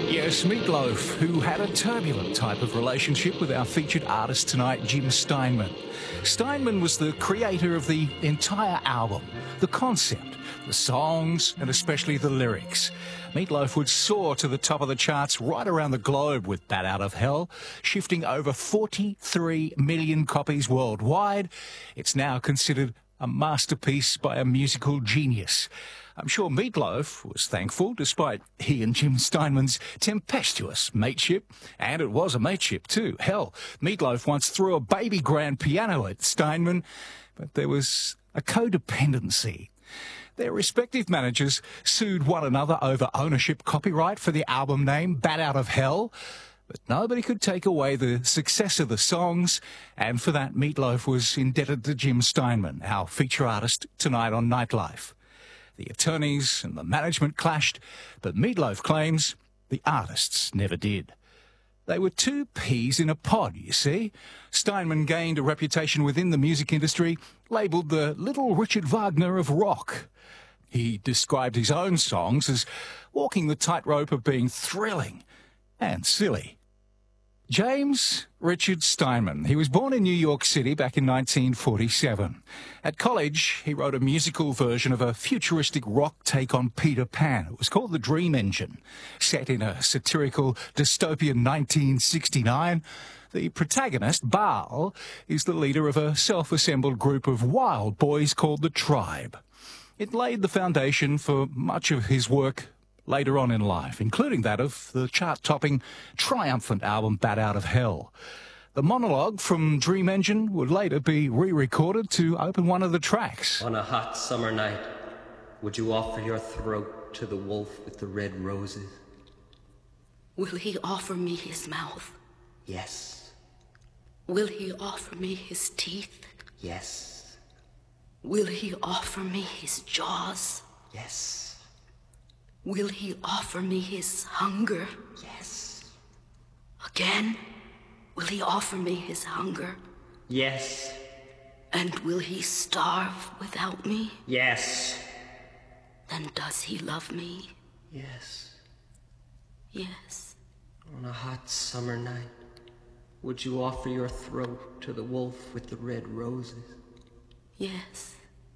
Yes, Meatloaf, who had a turbulent type of relationship with our featured artist tonight, Jim Steinman. Steinman was the creator of the entire album, the concept, the songs, and especially the lyrics. Meatloaf would soar to the top of the charts right around the globe with Bat Out of Hell, shifting over 43 million copies worldwide. It's now considered a masterpiece by a musical genius. I'm sure Meatloaf was thankful, despite he and Jim Steinman's tempestuous mateship. And it was a mateship too. Hell, Meatloaf once threw a baby grand piano at Steinman, but there was a codependency. Their respective managers sued one another over ownership copyright for the album name Bat Out of Hell. But nobody could take away the success of the songs, and for that Meatloaf was indebted to Jim Steinman, our feature artist tonight on Nightlife. The attorneys and the management clashed, but Meatloaf claims the artists never did. They were two peas in a pod, you see. Steinman gained a reputation within the music industry, labelled the Little Richard Wagner of rock. He described his own songs as walking the tightrope of being thrilling and silly. James Richard Steinman. He was born in New York City back in 1947. At college, he wrote a musical version of a futuristic rock take on Peter Pan. It was called The Dream Engine. Set in a satirical dystopian 1969, the protagonist, Baal, is the leader of a self-assembled group of wild boys called the Tribe. It laid the foundation for much of his work later on in life, including that of the chart-topping, triumphant album Bat Out of Hell. The monologue from Dream Engine would later be re-recorded to open one of the tracks. On a hot summer night, would you offer your throat to the wolf with the red roses? Will he offer me his mouth? Yes. Will he offer me his teeth? Yes. Will he offer me his jaws? Yes. Will he offer me his hunger? Yes. Again? Will he offer me his hunger? Yes. And will he starve without me? Yes. Then does he love me? Yes. Yes. On a hot summer night, would you offer your throat to the wolf with the red roses? Yes.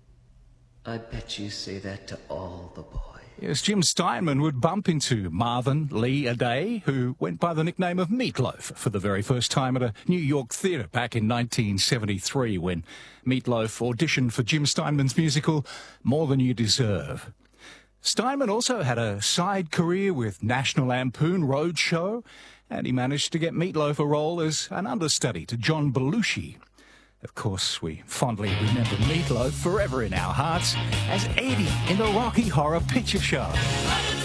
I bet you say that to all the boys. Yes, Jim Steinman would bump into Marvin Lee Aday, who went by the nickname of Meatloaf for the very first time at a New York theatre back in 1973 when Meatloaf auditioned for Jim Steinman's musical More Than You Deserve. Steinman also had a side career with National Lampoon Roadshow, and he managed to get Meatloaf a role as an understudy to John Belushi. Of course, we fondly remember Meatloaf forever in our hearts as Eddie in the Rocky Horror Picture Show.